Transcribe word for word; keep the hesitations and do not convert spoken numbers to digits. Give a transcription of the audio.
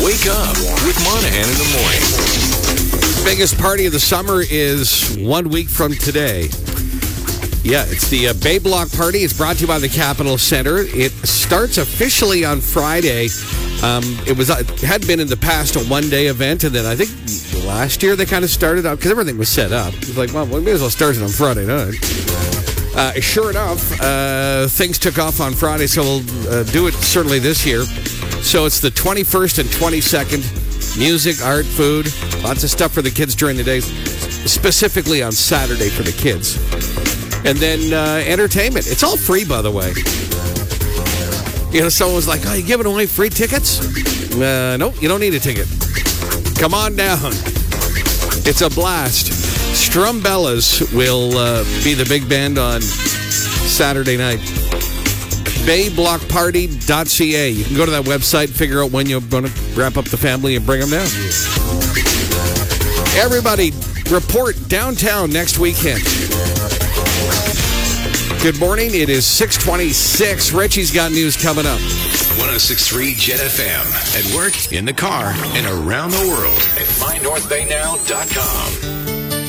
Wake up with Monahan in the morning. Biggest party of the summer is one week from today. Yeah, it's the uh, Bay Block Party. It's brought to you by the Capitol Center. It starts officially on Friday. Um, it was uh, it had been in the past a one-day event, and then I think last year they kind of started up because everything was set up. It was like, well, we may as well start it on Friday night. Uh, sure enough, uh, things took off on Friday, so we'll uh, do it certainly this year. So it's the twenty-first and twenty-second. Music, art, food, lots of stuff for the kids during the day, specifically on Saturday for the kids. And then uh, entertainment. It's all free, by the way. You know, someone was like, oh, you giving away free tickets? Uh, nope, you don't need a ticket. Come on down. It's a blast. Strumbellas will uh, be the big band on Saturday night. bay block party dot c a. You can go to that website, figure out when you're going to wrap up the family and bring them down. Everybody, report downtown next weekend. Good morning. It is six twenty-six. Richie's got news coming up. one oh six point three Jet F M. At work, in the car, and around the world at my north bay now dot com.